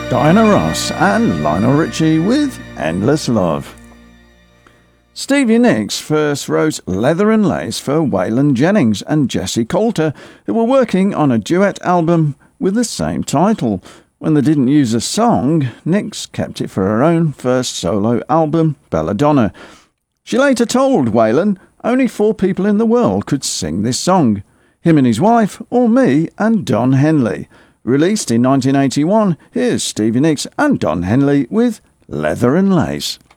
Diana Ross and Lionel Richie with Endless Love. Stevie Nicks first wrote Leather and Lace for Waylon Jennings and Jessie Coulter, who were working on a duet album with the same title. When they didn't use a song, Nicks kept it for her own first solo album, Belladonna. She later told Waylon only 4 people in the world could sing this song: him and his wife, or me and Don Henley. Released in 1981, here's Stevie Nicks and Don Henley with Leather and Lace.